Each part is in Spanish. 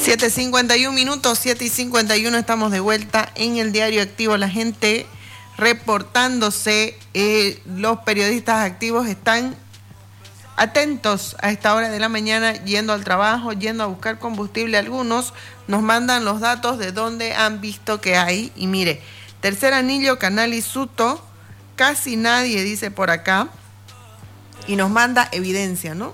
7:51 minutos, 7:51, estamos de vuelta en el Diario Activo. La gente reportándose, los periodistas activos están atentos a esta hora de la mañana, yendo al trabajo, yendo a buscar combustible. Algunos nos mandan los datos de dónde han visto que hay. Y mire, Tercer Anillo, Canal Isuto, casi nadie dice por acá. Y nos manda evidencia, ¿no?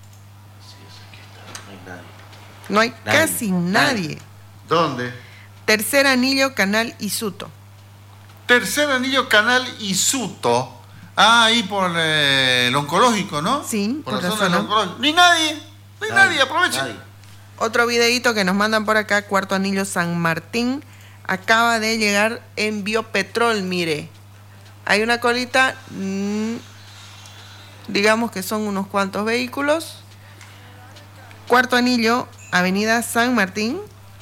No hay casi nadie. ¿Dónde? Tercer Anillo, Canal Isuto. Tercer Anillo, Canal Isuto. Ah, ahí por el oncológico, ¿no? Sí, por la zona del oncológico. Ni nadie, aprovechen. Nadie. Otro videíto que nos mandan por acá, Cuarto Anillo, San Martín. Acaba de llegar en Biopetrol, mire. Hay una colita, digamos que son unos cuantos vehículos. Cuarto Anillo, Avenida San Martín.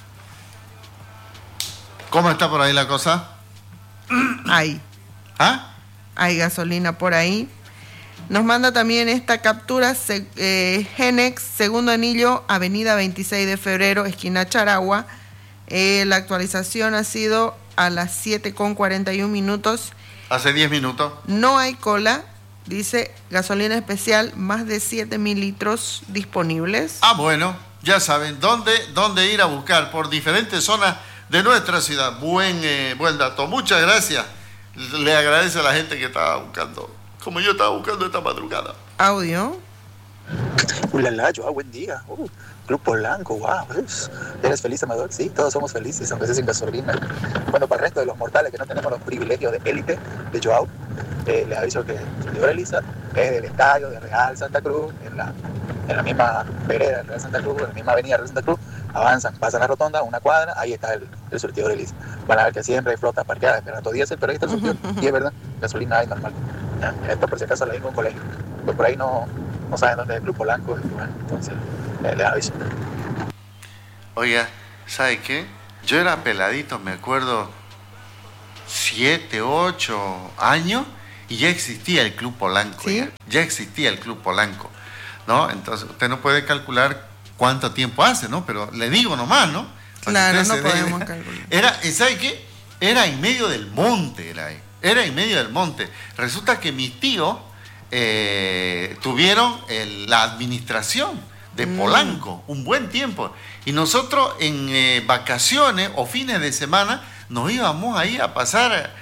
¿Cómo está por ahí la cosa? Hay. ¿Ah? Hay gasolina por ahí. Nos manda también esta captura, Genex, Segundo Anillo, Avenida 26 de Febrero, esquina Charagua. La actualización ha sido a las 7:41 minutos. Hace 10 minutos. No hay cola. Dice gasolina especial, más de 7,000 litros disponibles. Ah, bueno, ya saben dónde ir a buscar por diferentes zonas de nuestra ciudad. Buen dato. Muchas gracias. Le agradece a la gente que estaba buscando, como yo estaba buscando esta madrugada. Audio. Ulala, Joao, buen día. Club Polanco, wow. ¿Eres feliz, Amador? Sí, todos somos felices, aunque sea sin gasolina. Bueno, para el resto de los mortales que no tenemos los privilegios de élite de Joao, les aviso que la señora Elisa es del estadio de Real Santa Cruz, en la misma vereda de Real Santa Cruz, en la misma avenida de Real Santa Cruz. Avanzan, pasan la rotonda, una cuadra, ahí está el surtidor de Elisa. Van a ver que siempre hay flotas parqueadas esperando diésel, pero ahí está el surtidor. Y es verdad, gasolina hay normal. Esto por si acaso le digo a un colegio. Pues por ahí no saben dónde es el Club Polanco. Bueno, entonces les aviso. Oiga, ¿sabe qué? Yo era peladito, me acuerdo, 7, 8 años, y ya existía el Club Polanco. ¿Sí? Ya existía el Club Polanco, ¿no? Entonces, usted no puede calcular cuánto tiempo hace, ¿no? Pero le digo nomás, ¿no? Claro, no podemos calcular. ¿Sabe qué? Era en medio del monte, era en medio del monte. Resulta que mis tíos tuvieron la administración de Polanco un buen tiempo. Y nosotros en vacaciones o fines de semana nos íbamos ahí a pasar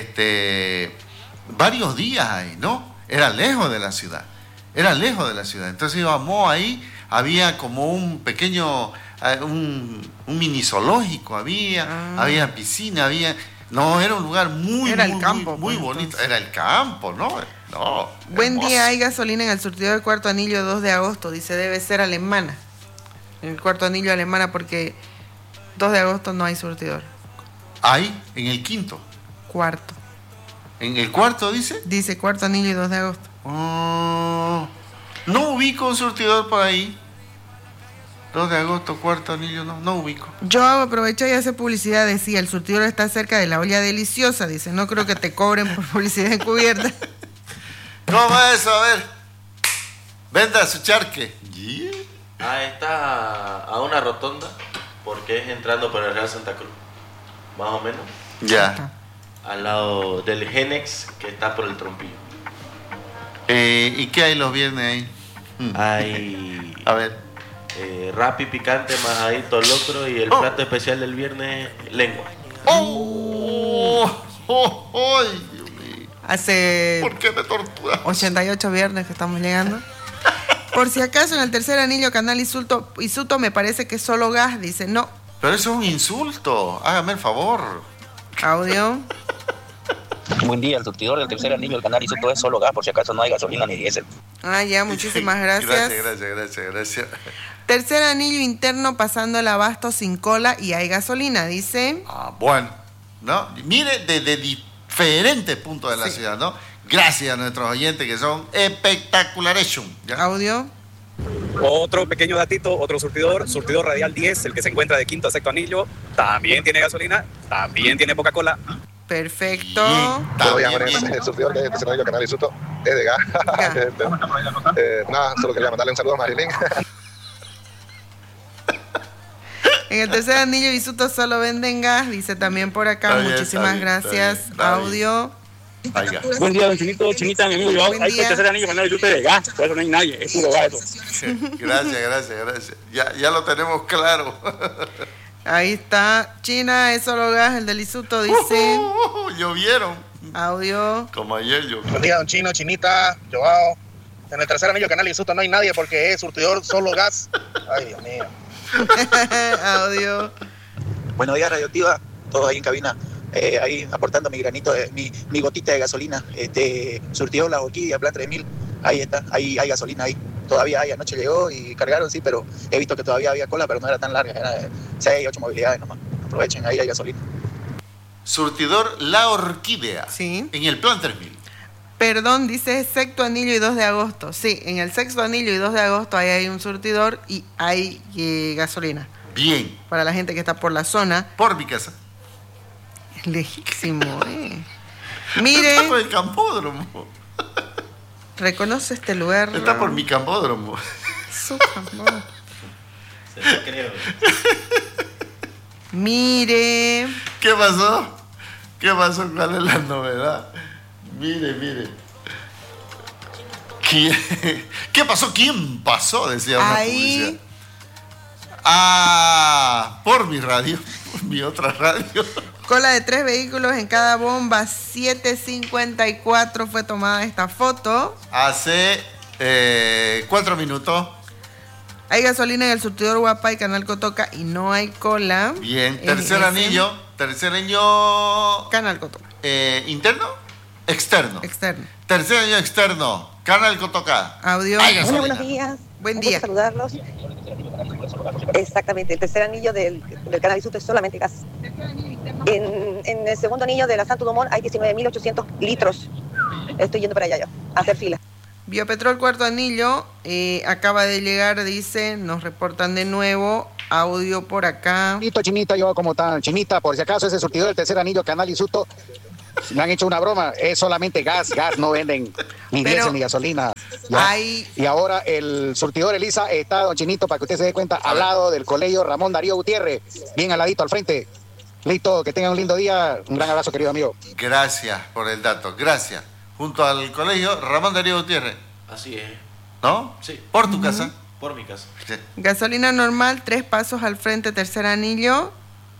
varios días ahí, ¿no? Era lejos de la ciudad. Entonces íbamos ahí, había como un pequeño, un mini zoológico, había piscina, no, era un lugar muy bonito. Era el campo, ¿no? No. Buen hermoso. día, hay gasolina en el surtidor del Cuarto Anillo 2 de agosto. Dice, debe ser alemana. En el Cuarto Anillo alemana, porque 2 de agosto no hay surtidor. Ahí, en el quinto. Cuarto. ¿En el cuarto dice? Dice Cuarto Anillo y 2 de agosto. No ubico un surtidor por ahí. 2 de agosto, Cuarto Anillo, no ubico. Yo aprovecho y hace publicidad, decía, el surtidor está cerca de la olla deliciosa. Dice, no creo que te cobren por publicidad encubierta. ¿Cómo es eso? A ver. Venda su charque. Yeah. Está a una rotonda, porque es entrando por el Real Santa Cruz. Más o menos. Ya. Al lado del Genex, que está por el Trompillo. ¿Y qué hay los viernes ahí? Hay... A ver. Rapi picante, majadito locro, y el plato especial del viernes, lengua. Dios mío. Hace ¿Por qué me torturas? 88 viernes que estamos llegando. Por si acaso, en el Tercer Anillo, Canal Isuto me parece que es solo gas. Dice, no. Pero eso es un insulto. Hágame el favor. Audio. Buen día, el surtidor del Tercer Anillo, el Canal Isuto es solo gas, por si acaso no hay gasolina ni diésel. Ah, ya, muchísimas gracias. Gracias. Tercer Anillo interno, pasando el abasto sin cola y hay gasolina, dice. Ah, bueno, ¿no? Mire, desde diferentes puntos de la ciudad, ¿no? Gracias a nuestros oyentes que son espectaculares. Audio. Otro pequeño datito, otro surtidor radial 10, el que se encuentra de quinto a sexto anillo, también tiene gasolina, también tiene Coca-Cola. Perfecto. El surtidor de Tercer Anillo, Canal Isuto es de gas. Nada, solo quería mandarle un saludo a Marilyn. En el tercer anillo Bisuto solo venden gas, dice también por acá. Está bien, Muchísimas está bien, gracias. está bien, está Audio. Oiga. Buen día, don Chinito, Chinita, mi amigo. Yo Buen hay día. que tercer anillo para no disfrute de gas. Por eso no hay nadie. Es puro gas eso. Gracias. Ya lo tenemos claro. Ahí está. China es solo gas, el del Isuto dice. Llovieron. Audio. Como ayer llovió. Buen día, don Chino, Chinita, Joao. En el tercer anillo Canal Isuto no hay nadie porque es surtidor solo gas. Ay, Dios mío. Audio. Buenos días, Radioactiva, todos ahí en cabina, ahí aportando mi granito, mi gotita de gasolina, surtió la Orquídea, Plan 3000, ahí está, ahí hay gasolina ahí, todavía hay, anoche llegó y cargaron, sí, pero he visto que todavía había cola, pero no era tan larga, era de 6, 8 movilidades nomás, aprovechen, ahí hay gasolina. Surtidor La Orquídea. Sí. En el Plan 3000. Perdón, dice sexto anillo y 2 de agosto. Sí, en el sexto anillo y 2 de agosto ahí hay un surtidor y hay gasolina. Bien. Para la gente que está por la zona. Por mi casa. Lejísimo, Está Mire, por el campódromo. reconoce este lugar. Está por mi campódromo. Su campódromo. Se lo creo. Mire. ¿Qué pasó? ¿Cuál es la novedad? Mire. ¿Qué pasó? ¿Quién pasó? Decía una publicidad. Por mi radio, por mi otra radio. Cola de 3 vehículos en cada bomba, 7:54 fue tomada esta foto. Hace 4 minutos. Hay gasolina en el surtidor Guapa y Canal Cotoca y no hay cola. Bien, tercer anillo. Canal Cotoca. ¿Interno? Externo. Externo. Tercer anillo externo. Canal Cotoca. Audio. Hay Hola, gasolina. buenos días. Buen Un día. gusto saludarlos. Exactamente, el tercer anillo del Canal Isuto es solamente gas. En el segundo anillo de la Santo Dumont hay 19.800 litros. Estoy yendo para allá yo, a hacer fila. Biopetrol cuarto anillo, acaba de llegar, dice, nos reportan de nuevo, audio por acá. Chinita, yo como tal, Chinita, por si acaso ese surtidor del tercer anillo Canal Isuto, me han hecho una broma, es solamente gas, no venden ni diésel ni gasolina. ¿Ya? Y ahora el surtidor Elisa está, don Chinito, para que usted se dé cuenta, al lado del colegio Ramón Darío Gutiérrez, bien al ladito, al frente. Listo, que tengan un lindo día, un gran abrazo, querido amigo. Gracias por el dato, gracias. Junto al colegio Ramón Darío Gutiérrez. Así es. ¿No? Sí. ¿Por tu casa? Por mi casa. Sí. Gasolina normal, 3 pasos al frente, tercer anillo.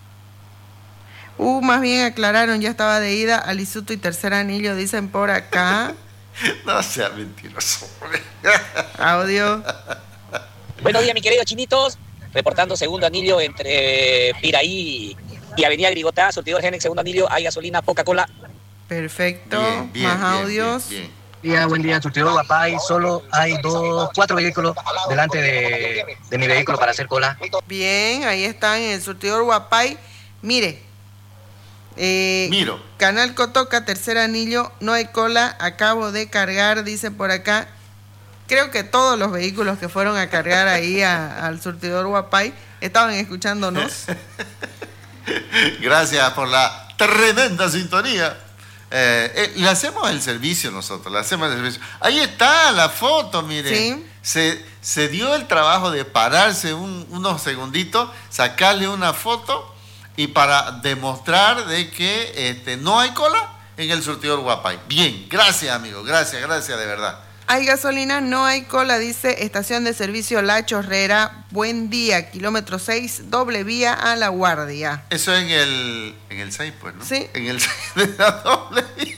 Más bien aclararon, ya estaba de ida al Isuto y tercer anillo, dicen por acá. No sea mentiroso. Audio. Buenos días, mi querido Chinitos. Reportando segundo anillo entre Piraí y Avenida Grigotá, surtidor Genex, segundo anillo, hay gasolina, poca cola. Perfecto. Bien, Más audios. Buen día, surtidor Guapay. Solo hay 4 vehículos delante de mi vehículo para hacer cola. Bien, ahí están en el surtidor Guapay. Mire. Miro. Canal Cotoca, tercer anillo, no hay cola, acabo de cargar, dice por acá. Creo que todos los vehículos que fueron a cargar ahí al surtidor Guapay estaban escuchándonos. Gracias por la tremenda sintonía. Le hacemos el servicio nosotros, le hacemos el servicio. Ahí está la foto, mire. Sí. Se dio el trabajo de pararse unos segunditos, sacarle una foto y para demostrar de que no hay cola en el surtidor Guapay. Bien, gracias amigo, gracias de verdad. Hay gasolina, no hay cola, dice estación de servicio La Chorrera. Buen día, kilómetro 6, doble vía a La Guardia. Eso en el 6, pues, ¿no? Sí. En el 6 de la doble vía.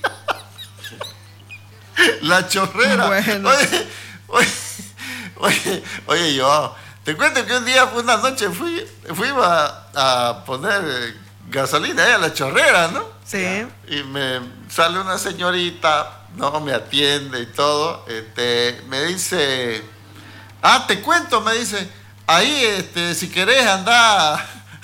La Chorrera. Bueno. Oye, yo te cuento que un día, una noche, fuimos a poner gasolina a La Chorrera, ¿no? Sí. Y me sale una señorita, no me atiende y todo, me dice, te cuento, me dice, ahí, si querés anda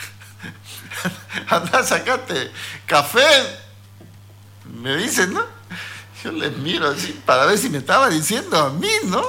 a sacarte café, me dice, ¿no? Yo le miro así para ver si me estaba diciendo a mí, ¿no?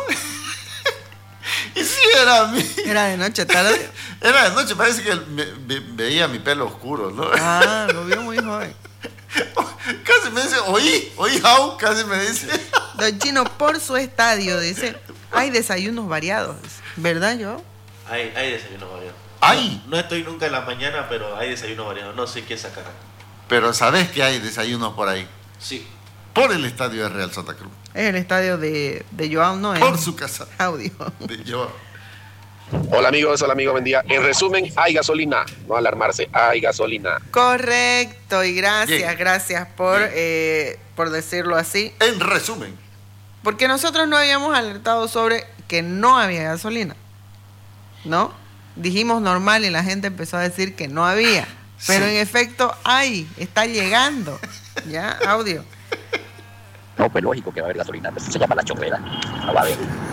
Y sí, era a mí. ¿Era de noche, tarde? Era de noche, parece que veía mi pelo oscuro, ¿no? Lo vio muy joven. Casi me dice, oí, Jau, casi me dice. Don Chino, por su estadio, dice, hay desayunos variados, ¿verdad, yo? Hay desayunos variados. Hay. No estoy nunca en la mañana, pero hay desayuno variado. No sé qué sacarán. Pero ¿sabés que hay desayunos por ahí? Sí. Por el estadio de Real Santa Cruz. Es el estadio de Joao, ¿no? Por su casa. Audio. De Joao. Hola amigos, buen día. En resumen, hay gasolina, no alarmarse, hay gasolina. Correcto, y gracias, Bien. gracias por decirlo así. En resumen. Porque nosotros no habíamos alertado sobre que no había gasolina, ¿no? Dijimos normal y la gente empezó a decir que no había. Pero en efecto está llegando. ¿Ya? Audio. No, pues lógico que va a haber gasolina, pues se llama la chorrera. No va a haber.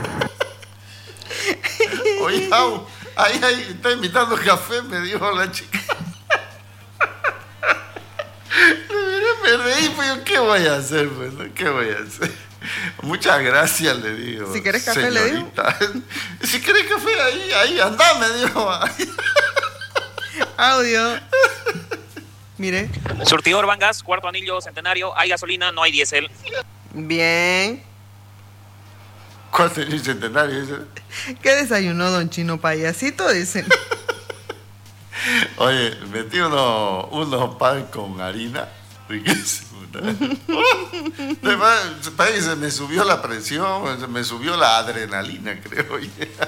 Oye, ahí está invitando café, me dijo la chica. Me reí, pues yo, ¿qué voy a hacer? Pues, ¿no? ¿Qué voy a hacer? Muchas gracias, le digo. Si querés café, señorita. Le digo. Si querés café, ahí anda, me dijo. Audio. Mire. Surtidor Vangas, cuarto anillo, Centenario, hay gasolina, no hay diésel. Bien. Cuarto anillo Centenario, dice. ¿Qué desayunó don Chino Payasito? Dicen. Oye, metí unos pan con harina. Riquísimo. Parece que se me subió la presión, se me subió la adrenalina, creo.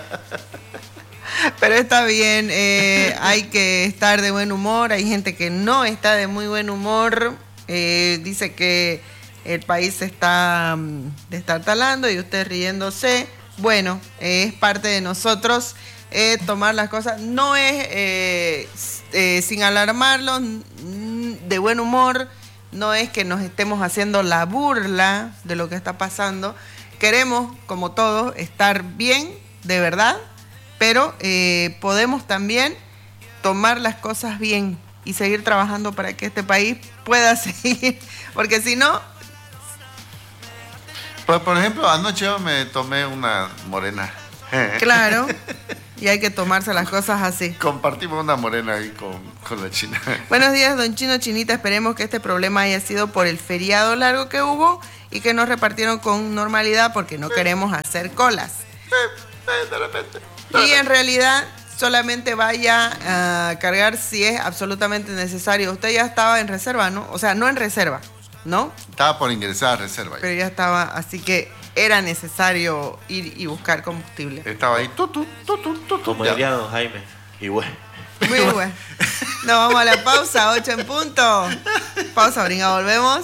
Pero está bien, hay que estar de buen humor. Hay gente que no está de muy buen humor. Dice que el país se está destartalando y usted riéndose. Bueno, es parte de nosotros tomar las cosas. No es sin alarmarlos, de buen humor. No es que nos estemos haciendo la burla de lo que está pasando. Queremos, como todos, estar bien, de verdad. Pero podemos también tomar las cosas bien y seguir trabajando para que este país pueda seguir. Porque si no... Pues, por ejemplo, anoche yo me tomé una morena. Claro, y hay que tomarse las cosas así. Compartimos una morena ahí con la China. Buenos días, don Chino, Chinita. Esperemos que este problema haya sido por el feriado largo que hubo y que nos repartieron con normalidad porque no queremos hacer colas. De repente. Y en realidad solamente vaya a cargar si es absolutamente necesario. Usted ya estaba en reserva, ¿no? O sea, no en reserva, ¿no? Estaba por ingresar a reserva. Pero ya estaba, así que era necesario ir y buscar combustible. Estaba ahí, como diría don Jaime, y bueno. Muy bueno. Nos vamos a la pausa, 8 en punto. Pausa, brinca, volvemos.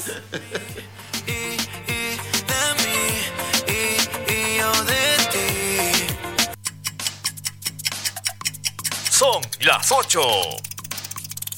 Son las 8.